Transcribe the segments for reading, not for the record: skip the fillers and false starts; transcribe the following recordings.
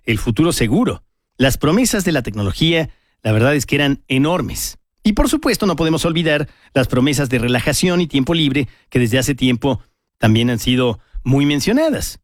el futuro seguro. Las promesas de la tecnología, la verdad es que eran enormes. Y por supuesto no podemos olvidar las promesas de relajación y tiempo libre que desde hace tiempo también han sido muy mencionadas.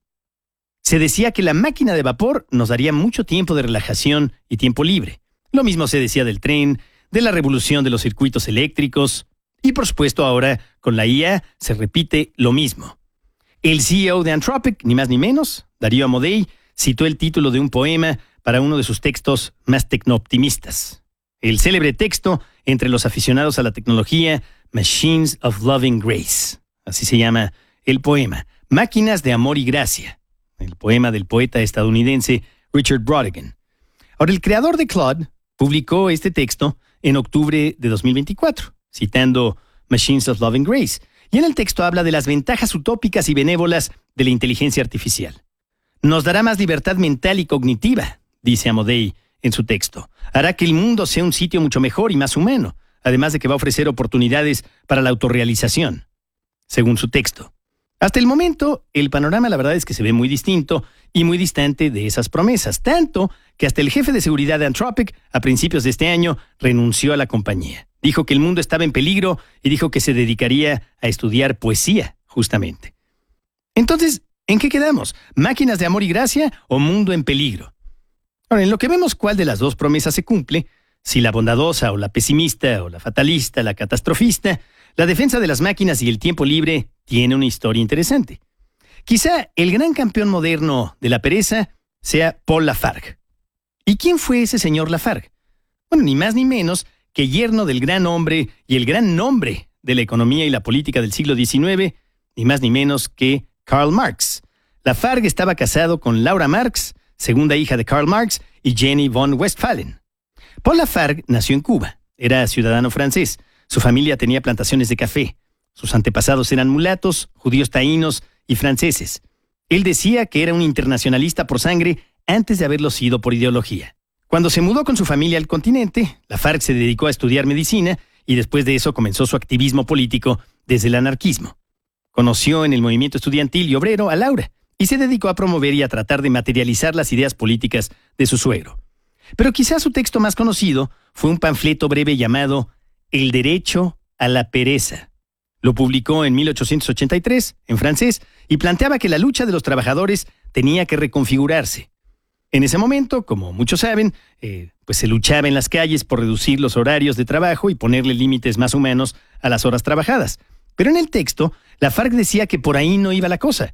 Se decía que la máquina de vapor nos daría mucho tiempo de relajación y tiempo libre. Lo mismo se decía del tren, de la revolución de los circuitos eléctricos, y por supuesto ahora con la IA se repite lo mismo. El CEO de Anthropic, ni más ni menos, Darío Amodei, citó el título de un poema para uno de sus textos más tecnooptimistas. El célebre texto entre los aficionados a la tecnología, Machines of Loving Grace. Así se llama el poema, Máquinas de Amor y Gracia. El poema del poeta estadounidense Richard Brautigan. Ahora, el creador de Claude publicó este texto en octubre de 2024, citando Machines of Loving Grace, y en el texto habla de las ventajas utópicas y benévolas de la inteligencia artificial. Nos dará más libertad mental y cognitiva, dice Amodei en su texto. Hará que el mundo sea un sitio mucho mejor y más humano, además de que va a ofrecer oportunidades para la autorrealización, según su texto. Hasta el momento, el panorama la verdad es que se ve muy distinto y muy distante de esas promesas, tanto que hasta el jefe de seguridad de Anthropic, a principios de este año, renunció a la compañía. Dijo que el mundo estaba en peligro y dijo que se dedicaría a estudiar poesía, justamente. Entonces, ¿en qué quedamos? ¿Máquinas de amor y gracia o mundo en peligro? Ahora, en lo que vemos cuál de las dos promesas se cumple, si la bondadosa o la pesimista o la fatalista, la catastrofista, la defensa de las máquinas y el tiempo libre tiene una historia interesante. Quizá el gran campeón moderno de la pereza sea Paul Lafargue. ¿Y quién fue ese señor Lafargue? Bueno, ni más ni menos que yerno del gran hombre y el gran nombre de la economía y la política del siglo XIX, ni más ni menos que Karl Marx. Lafargue estaba casado con Laura Marx, segunda hija de Karl Marx, y Jenny von Westphalen. Paul Lafargue nació en Cuba, era ciudadano francés. Su familia tenía plantaciones de café. Sus antepasados eran mulatos, judíos taínos y franceses. Él decía que era un internacionalista por sangre antes de haberlo sido por ideología. Cuando se mudó con su familia al continente, Lafargue se dedicó a estudiar medicina y después de eso comenzó su activismo político desde el anarquismo. Conoció en el movimiento estudiantil y obrero a Laura y se dedicó a promover y a tratar de materializar las ideas políticas de su suegro. Pero quizás su texto más conocido fue un panfleto breve llamado El derecho a la pereza. Lo publicó en 1883, en francés, y planteaba que la lucha de los trabajadores tenía que reconfigurarse. En ese momento, como muchos saben, pues se luchaba en las calles por reducir los horarios de trabajo y ponerle límites más humanos a las horas trabajadas. Pero en el texto, Lafargue decía que por ahí no iba la cosa.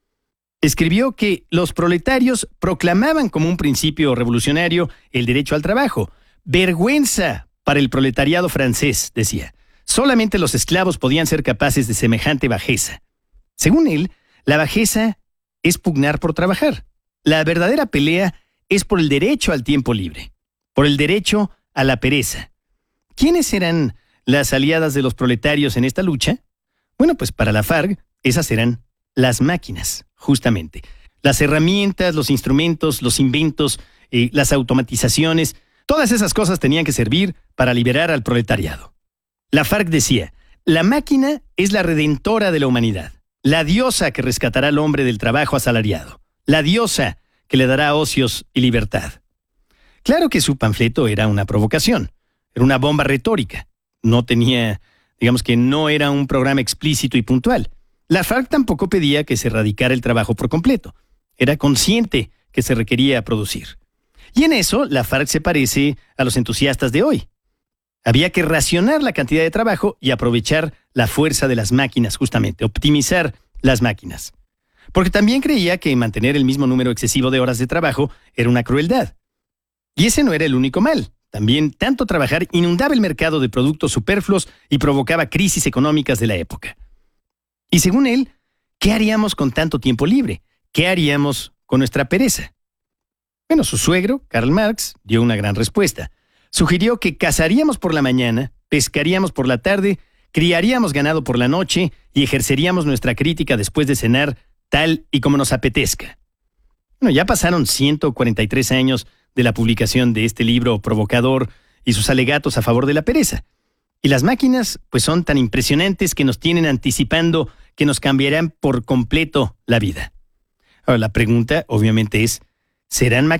Escribió que los proletarios proclamaban como un principio revolucionario el derecho al trabajo. Vergüenza para el proletariado francés, decía. Solamente los esclavos podían ser capaces de semejante bajeza. Según él, la bajeza es pugnar por trabajar. La verdadera pelea es por el derecho al tiempo libre, por el derecho a la pereza. ¿Quiénes eran las aliadas de los proletarios en esta lucha? Bueno, pues para Lafargue, esas eran las máquinas, justamente. Las herramientas, los instrumentos, los inventos, las automatizaciones, todas esas cosas tenían que servir para liberar al proletariado. Lafargue decía, la máquina es la redentora de la humanidad, la diosa que rescatará al hombre del trabajo asalariado, la diosa que le dará ocios y libertad. Claro que su panfleto era una provocación, era una bomba retórica. No tenía, digamos que no era un programa explícito y puntual. Lafargue tampoco pedía que se erradicara el trabajo por completo. Era consciente que se requería producir. Y en eso, Lafargue se parece a los entusiastas de hoy. Había que racionar la cantidad de trabajo y aprovechar la fuerza de las máquinas, justamente, optimizar las máquinas. Porque también creía que mantener el mismo número excesivo de horas de trabajo era una crueldad. Y ese no era el único mal. También tanto trabajar inundaba el mercado de productos superfluos y provocaba crisis económicas de la época. Y según él, ¿qué haríamos con tanto tiempo libre? ¿Qué haríamos con nuestra pereza? Bueno, su suegro, Karl Marx, dio una gran respuesta. Sugirió que cazaríamos por la mañana, pescaríamos por la tarde, criaríamos ganado por la noche y ejerceríamos nuestra crítica después de cenar tal y como nos apetezca. Bueno, ya pasaron 143 años de la publicación de este libro provocador y sus alegatos a favor de la pereza. Y las máquinas, pues son tan impresionantes que nos tienen anticipando que nos cambiarán por completo la vida. Ahora, la pregunta, obviamente, es, ¿serán